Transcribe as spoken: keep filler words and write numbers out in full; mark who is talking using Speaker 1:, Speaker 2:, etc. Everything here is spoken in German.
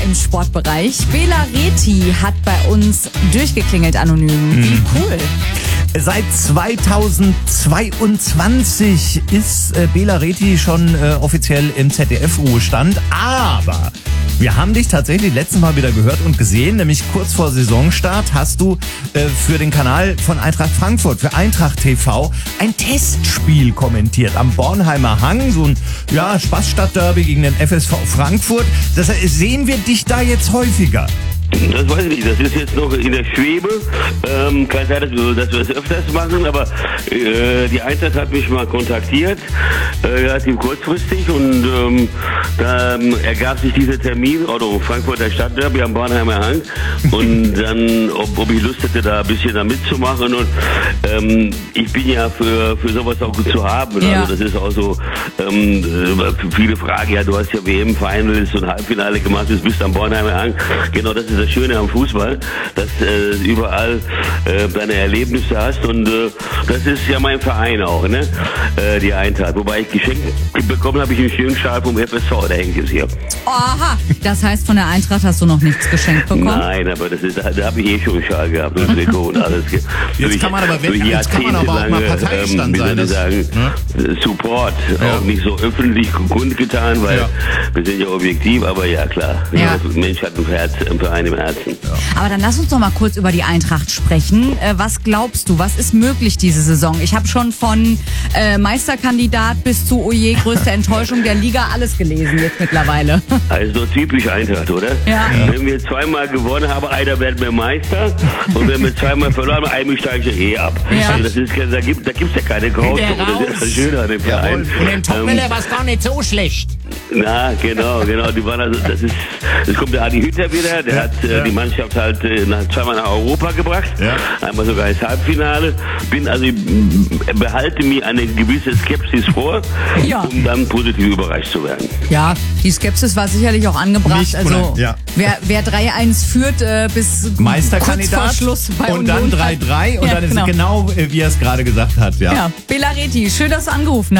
Speaker 1: im Sportbereich. Bela Reti hat bei uns durchgeklingelt anonym. Wie cool.
Speaker 2: Seit zweitausendzweiundzwanzig ist äh, Bela Reti schon äh, offiziell im Z D F-Ruhestand, aber wir haben dich tatsächlich letztes Mal wieder gehört und gesehen, nämlich kurz vor Saisonstart hast du äh, für den Kanal von Eintracht Frankfurt, für Eintracht T V, ein Testspiel kommentiert am Bornheimer Hang, so ein ja, Spaßstadtderby gegen den F S V Frankfurt. Das, sehen wir dich da jetzt häufiger?
Speaker 3: Das weiß ich nicht, das ist jetzt noch in der Schwebe. Ähm, kann sein, dass wir, dass wir das öfters machen, aber äh, die Eintracht hat mich mal kontaktiert, äh, relativ kurzfristig, und ähm, da ähm, ergab sich dieser Termin, oder Frankfurter Stadtderby am Bornheimer Hang, und dann, ob, ob ich Lust hätte, da ein bisschen da mitzumachen, und ähm, ich bin ja für, für sowas auch gut zu haben.
Speaker 1: Ja.
Speaker 3: Also das ist auch so, ähm, viele Fragen, ja, du hast ja W M-Finals und Halbfinale gemacht, du bist am Bornheimer Hang. Genau, das ist das Schöne am Fußball, dass äh, überall äh, deine Erlebnisse hast, und äh, das ist ja mein Verein auch, ne? Äh, die Eintracht. Wobei ich geschenkt bekommen habe, ich einen schönen Schal vom F S V, der hängt jetzt hier.
Speaker 1: Aha, das heißt, von der Eintracht hast du noch nichts geschenkt bekommen?
Speaker 3: Nein, aber das ist, da, da habe ich eh schon einen Schal gehabt und Trikot und alles.
Speaker 2: Jetzt
Speaker 3: durch,
Speaker 2: kann man aber, wenn, jetzt kann man aber auch mal Parteistand
Speaker 3: ähm,
Speaker 2: sein.
Speaker 3: Wie soll ich sagen, ne? Support,
Speaker 2: ja.
Speaker 3: Auch nicht so öffentlich kundgetan, weil
Speaker 2: ja.
Speaker 3: wir sind ja objektiv, aber ja klar,
Speaker 1: ja.
Speaker 3: Ein Mensch hat ein Herz, ein Verein im Herzen.
Speaker 2: Ja.
Speaker 1: Aber dann lass uns doch mal kurz über die Eintracht sprechen. Äh, was glaubst du, was ist möglich diese Saison? Ich habe schon von äh, Meisterkandidat bis zu Oje, größte Enttäuschung der Liga, alles gelesen jetzt mittlerweile.
Speaker 3: Also typisch Eintracht, oder?
Speaker 1: Ja.
Speaker 3: Wenn wir zweimal gewonnen haben, einer wird mehr Meister, und wenn wir zweimal verloren haben, einmal steige ich eh ab.
Speaker 1: Ja.
Speaker 3: Also das ist, da gibt da gibt's ja keine Grauzone, das ist das Schöne an dem Verein.
Speaker 4: Und im Topmüller war es gar nicht so schlecht.
Speaker 3: Na, genau, genau. Die waren also, das ist, es kommt der Adi Hütter wieder, der
Speaker 2: Ja,
Speaker 3: hat äh,
Speaker 2: ja.
Speaker 3: die Mannschaft halt äh, nach, zweimal nach Europa gebracht,
Speaker 2: Ja.
Speaker 3: einmal sogar ins Halbfinale. Bin also, ich behalte mir eine gewisse Skepsis vor,
Speaker 1: Ja.
Speaker 3: um dann positiv überrascht zu werden.
Speaker 1: Ja, die Skepsis war sicherlich auch angebracht.
Speaker 2: Nicht
Speaker 1: also
Speaker 2: unheim- ja.
Speaker 1: wer, wer drei eins führt äh, bis
Speaker 2: Meisterkandidat
Speaker 1: kurz vor Schluss bei
Speaker 2: und dann
Speaker 1: Union
Speaker 2: drei drei und
Speaker 1: ja,
Speaker 2: dann ist
Speaker 1: genau.
Speaker 2: es genau, äh, wie er es gerade gesagt hat. Ja.
Speaker 1: Ja, Bela Reti, schön, dass du angerufen hast.